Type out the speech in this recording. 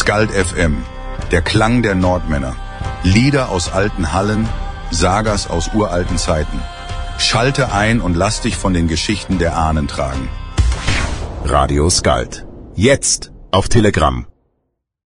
Skald FM, der Klang der Nordmänner. Lieder aus alten Hallen, Sagas aus uralten Zeiten. Schalte ein und lass dich von den Geschichten der Ahnen tragen. Radio Skald. Jetzt auf Telegram.